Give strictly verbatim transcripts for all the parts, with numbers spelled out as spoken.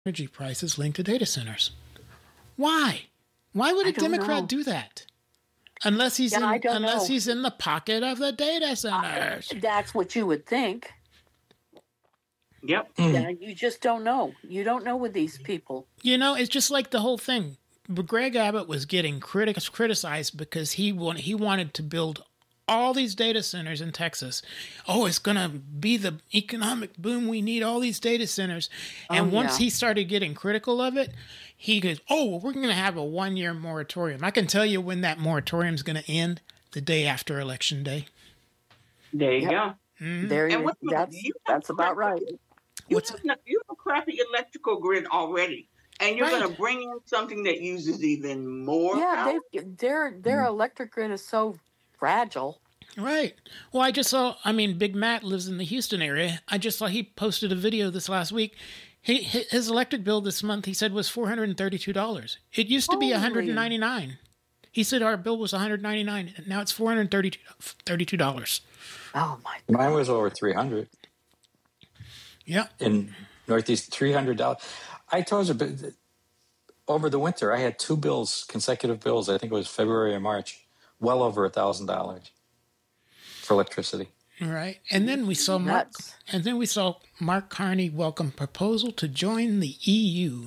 energy prices linked to data centers. Why? Why would a Democrat know. do that? Unless he's yeah, in, unless know. he's in the pocket of the data centers. Uh, that's what you would think. Yep. Mm. Yeah, you just don't know. You don't know with these people. You know, it's just like the whole thing. Greg Abbott was getting critics criticized because he wanted, he wanted to build all these data centers in Texas. Oh, it's going to be the economic boom. We need all these data centers. And oh, once yeah. he started getting critical of it, he goes, oh, we're going to have a one-year moratorium. I can tell you when that moratorium is going to end, the day after Election Day. There you yep. go. Mm-hmm. There you, what, that's you that's about right. You What's have, you have a crappy electrical grid already. And you're right. going to bring in something that uses even more Yeah, power? they, their, their mm. electric grid is so fragile. Right. Well, I just saw, I mean, Big Matt lives in the Houston area. I just saw he posted a video this last week. He, his electric bill this month, he said, was four hundred thirty-two dollars. It used to Holy. be one hundred ninety-nine dollars. He said our bill was one hundred ninety-nine dollars. Now it's four hundred thirty-two dollars. Oh, my God. Mine was over three hundred dollars. Yeah. In Northeast, three hundred dollars. I told you, over the winter, I had two bills, consecutive bills. I think it was February and March, well over one thousand dollars for electricity. Right. And then we saw Mark, and then we saw Mark Carney welcome proposal to join the E U.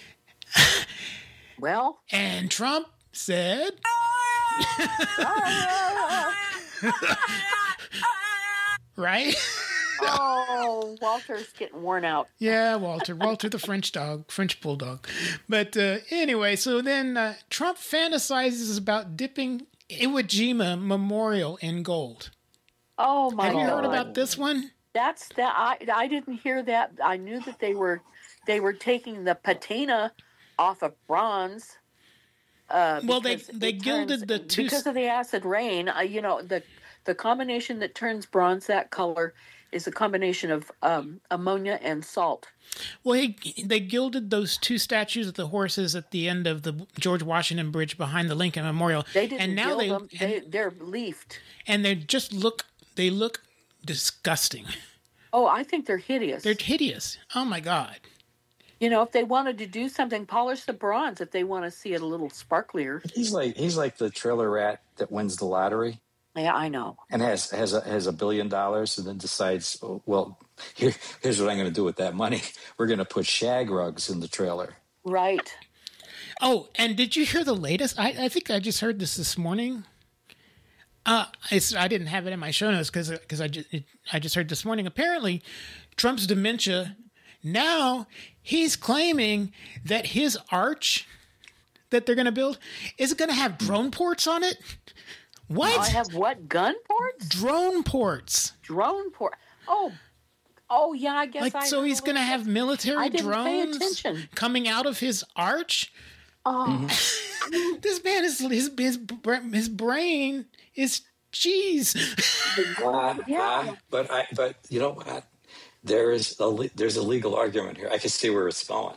Well, and Trump said, right? Oh, Walter's getting worn out. Yeah, Walter. Walter the French dog, French bulldog. But uh, anyway, so then uh, Trump fantasizes about dipping Iwo Jima Memorial in gold. Oh, my God. Have you heard about this one? That's that. I, I didn't hear that. I knew that they were they were taking the patina off of bronze. Uh, well, they they gilded turns, the two... Because of the acid rain, uh, you know, the, the combination that turns bronze that color is a combination of um, ammonia and salt. Well, he, they gilded those two statues of the horses at the end of the George Washington Bridge behind the Lincoln Memorial. They didn't and now gild they, them. They, and, they're leafed. And they just look, they look disgusting. Oh, I think they're hideous. They're hideous. Oh, my God. You know, if they wanted to do something, polish the bronze if they want to see it a little sparklier. He's like he's like the trailer rat that wins the lottery. Yeah, I know. And has has a, has a billion dollars and then decides, oh, well, here, here's what I'm going to do with that money. We're going to put shag rugs in the trailer. Right. Oh, and did you hear the latest? I, I think I just heard this this morning. Uh, I, I didn't have it in my show notes because because I just it, I just heard this morning. Apparently, Trump's dementia. Now he's claiming that his arch that they're going to build is going to have drone ports on it. What? I have what? Gun ports? Drone ports. Drone port. Oh, oh yeah. I guess. Like I so, he's going to have military drones coming out of his arch. Oh, mm-hmm. This man is his his his brain is cheese. uh, yeah, uh, but I but you know what? There is a there's a legal argument here. I can see where it's going.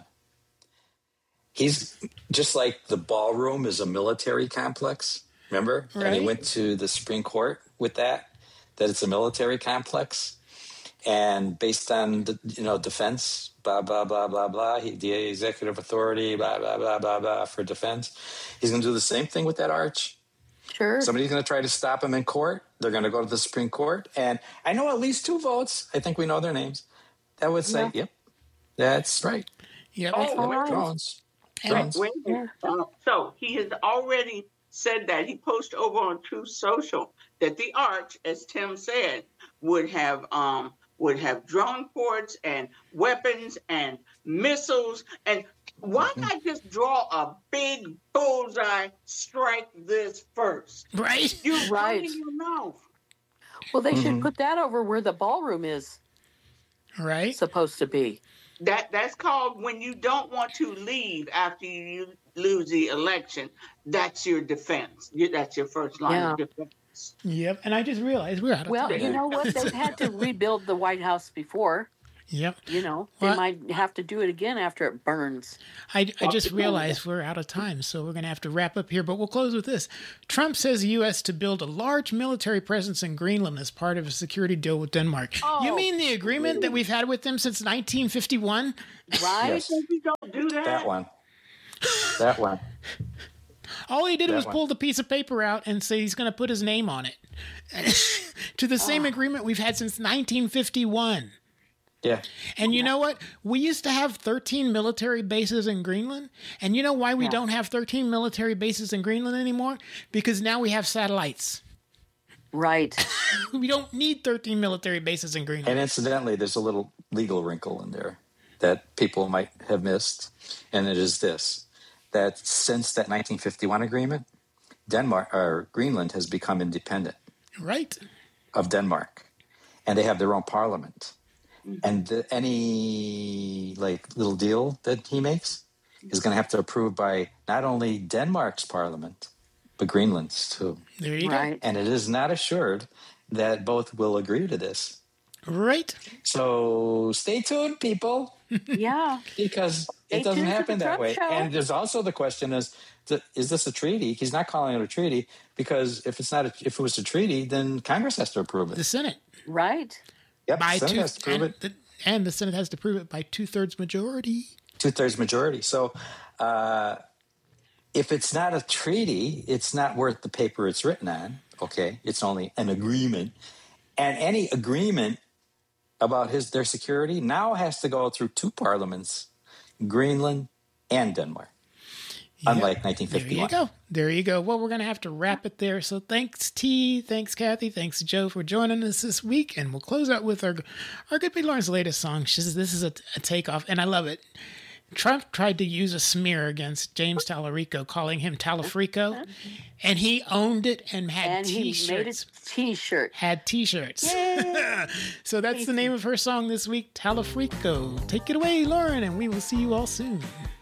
He's just like the ballroom is a military complex. Remember? Right. And he went to the Supreme Court with that, that it's a military complex. And based on, the, you know, defense, blah, blah, blah, blah, blah, he, the executive authority, blah, blah, blah, blah, blah, for defense. He's going to do the same thing with that arch. Sure. Somebody's going to try to stop him in court. They're going to go to the Supreme Court. And I know at least two votes, I think we know their names, that would say, yeah. yep, that's right. Yep. Oh, right. Drones. Drones. Wait, wait. Uh, so he has already said that. He posted over on Truth Social that the arch, as Tim said, would have um would have drone ports and weapons and missiles. And why mm-hmm. not just draw a big bullseye, strike this first? Right. You're right. running your mouth. Well, they mm-hmm. should put that over where the ballroom is. Right. Supposed to be. That that's called when you don't want to leave after you lose the election. That's your defense. That's your first line yeah. of defense. Yep. And I just realized we're out of well, time. Well, you know what? They've had to rebuild the White House before. Yep. You know, they Well, might have to do it again after it burns. I, I just realized we're out of time, so we're going to have to wrap up here, but we'll close with this. Trump says the U S to build a large military presence in Greenland as part of a security deal with Denmark. Oh, you mean the agreement that we've had with them since nineteen fifty-one? Right? Yes. We don't do that. That one. That one. All he did That was one. pull the piece of paper out and say he's going to put his name on it. To the same agreement we've had since nineteen fifty-one. Yeah. And you know what? We used to have thirteen military bases in Greenland. And you know why we Yeah. don't have thirteen military bases in Greenland anymore? Because now we have satellites. Right. We don't need thirteen military bases in Greenland. And incidentally, there's a little legal wrinkle in there that people might have missed. And it is this, that since that nineteen fifty-one agreement, Denmark or Greenland has become independent Right. of Denmark. And they have their own parliament. And the, any like little deal that he makes is going to have to approve by not only Denmark's parliament, but Greenland's too. There you Right. And it is not assured that both will agree to this. go. Right. So stay tuned, people, Yeah. because Stay it doesn't tuned to happen the that Trump way. Show. And there's also the question is, th- is this a treaty? He's not calling it a treaty because if it's not, a, if it was a treaty, then Congress has to approve The it. Senate. Right. Yep, By Senate two, has to approve and, it. the, and the Senate has to prove it by two-thirds majority. Two-thirds majority. So uh, if it's not a treaty, it's not worth the paper it's written on. Okay, it's only an agreement, and any agreement about his their security now has to go through two parliaments, Greenland and Denmark. Unlike nineteen There fifty-one. you go. There you go. Well, we're going to have to wrap it there. So thanks, T. Thanks, Kathy. Thanks, Joe, for joining us this week. And we'll close out with our our good buddy Lauren's latest song. She says this is a, a takeoff, and I love it. Trump tried to use a smear against James Tallarico, calling him Talafrico, and he owned it and had And he made T-shirts. a T-shirt. Had T-shirts. Yay. So that's the name of her song this week, Talafrico. Take it away, Lauren, and we will see you all soon.